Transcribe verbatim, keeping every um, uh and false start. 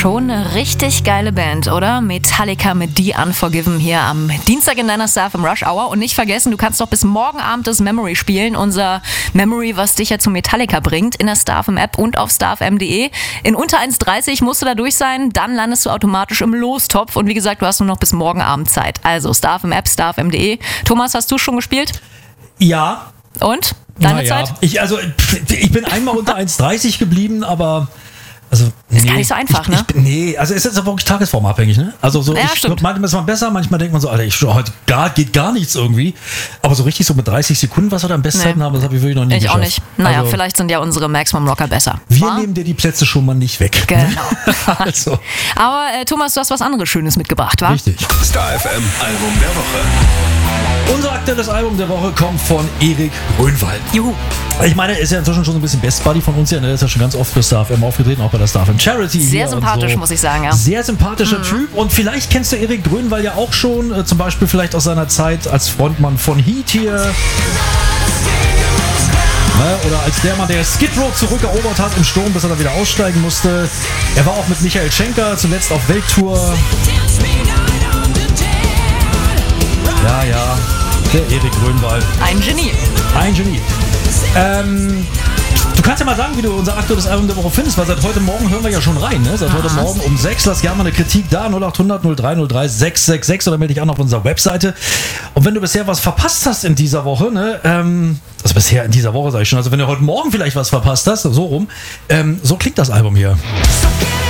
Schon eine richtig geile Band, oder? Metallica mit The Unforgiven hier am Dienstag in deiner Star F M Rush Hour. Und nicht vergessen, du kannst doch bis morgen Abend das Memory spielen. Unser Memory, was dich ja zu Metallica bringt, in der Star F M App und auf star f m punkt d e. In unter eins dreißig musst du da durch sein, dann landest du automatisch im Lostopf. Und wie gesagt, du hast nur noch bis morgen Abend Zeit. Also Star F M App, star f m punkt d e. Thomas, hast du schon gespielt? Ja. Und? Deine naja. Zeit? Ich, also, ich bin einmal unter eins dreißig geblieben, aber... Also, nee, ist gar nicht so einfach, ich, ne? Ich bin, nee, also es ist aber wirklich tagesformabhängig, ne? Also so, ja, ich, stimmt. manchmal ist man besser, manchmal denkt man so, Alter, ich heute gar, geht gar nichts irgendwie. Aber so richtig so mit dreißig Sekunden, was wir da am Bestzeiten Nee. haben, das habe ich wirklich noch nie Ich geschafft. auch nicht. Naja, also, vielleicht sind ja unsere Maximum Rocker besser. wir Wa? nehmen dir die Plätze schon mal nicht weg. Genau. Also, Aber äh, Thomas, du hast was anderes Schönes mitgebracht, wa? richtig. Star F M Album der Woche. Unser aktuelles Album der Woche kommt von Erik Grönwald. Juhu. Ich meine, er ist ja inzwischen schon so ein bisschen Best Buddy von uns hier. Er ist ja schon ganz oft für Star F M aufgetreten, auch bei der Star F M Charity. Sehr hier sympathisch, und so. muss ich sagen, ja. Sehr sympathischer mhm. Typ. Und vielleicht kennst du Erik Grönwald ja auch schon, äh, zum Beispiel vielleicht aus seiner Zeit als Frontmann von Heat hier. Ne? Oder als der Mann, der Skid Row zurückerobert hat im Sturm, bis er dann wieder aussteigen musste. Er war auch mit Michael Schenker zuletzt auf Welttour. Ja, ja. Der Erik Grönwald. Ein Genie. Ein Genie. Ähm, du kannst ja mal sagen, wie du unser aktuelles Album der Woche findest, weil seit heute Morgen hören wir ja schon rein. Ne? Seit Aha. heute Morgen um sechs. Lass gerne mal eine Kritik da. null acht hundert null drei null drei sechs sechs sechs oder melde dich an auf unserer Webseite. Und wenn du bisher was verpasst hast in dieser Woche, ne, ähm, also bisher in dieser Woche sag ich schon, also wenn du heute Morgen vielleicht was verpasst hast, so rum, ähm, so klingt das Album hier.